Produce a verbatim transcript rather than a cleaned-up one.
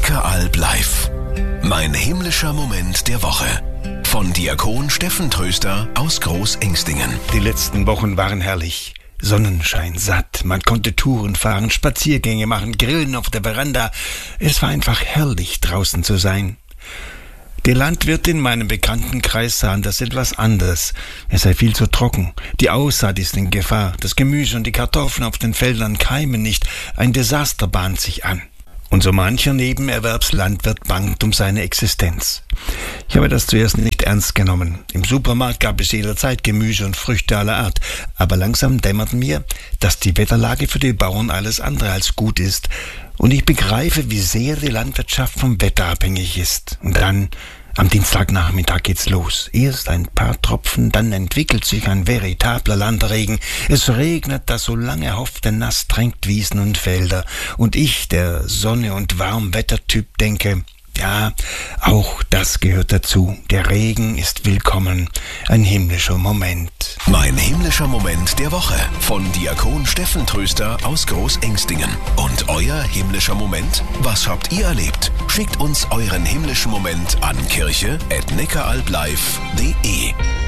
Neckaralb live. Mein himmlischer Moment der Woche. Von Diakon Steffen Tröster aus Großengstingen. Die letzten Wochen waren herrlich. Sonnenschein satt. Man konnte Touren fahren, Spaziergänge machen, grillen auf der Veranda. Es war einfach herrlich, draußen zu sein. Die Landwirte in meinem Bekanntenkreis sahen das etwas anders. Es sei viel zu trocken. Die Aussaat ist in Gefahr. Das Gemüse und die Kartoffeln auf den Feldern keimen nicht. Ein Desaster bahnt sich an. Und so mancher Nebenerwerbslandwirt bangt um seine Existenz. Ich habe das zuerst nicht ernst genommen. Im Supermarkt gab es jederzeit Gemüse und Früchte aller Art. Aber langsam dämmert mir, dass die Wetterlage für die Bauern alles andere als gut ist. Und ich begreife, wie sehr die Landwirtschaft vom Wetter abhängig ist. Und dann, am Dienstagnachmittag geht's los. Erst ein paar Tropfen, dann entwickelt sich ein veritabler Landregen. Es regnet, das so lange erhoffte Nass tränkt Wiesen und Felder. Und ich, der Sonne- und Warmwettertyp, denke, ja, auch das gehört dazu. Der Regen ist willkommen. Ein himmlischer Moment. Mein himmlischer Moment der Woche. Von Diakon Steffen Tröster aus Großengstingen. Und euer himmlischer Moment? Was habt ihr erlebt? Schickt uns euren himmlischen Moment an kirche at neckaralblive punkt de.